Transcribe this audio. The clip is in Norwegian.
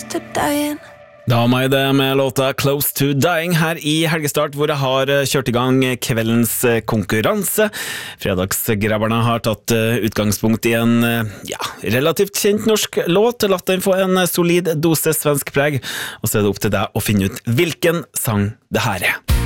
to dying. Da var meg det med låta Close to Dying her i Helgestart, hvor jeg har kjørt i gang kveldens konkurranse. Fredagsgrabberne har tatt utgangspunkt i en relativt kjent norsk låt, latt den få en solid dose svensk preg, og så er det opp til deg å finne ut hvilken sang det her er.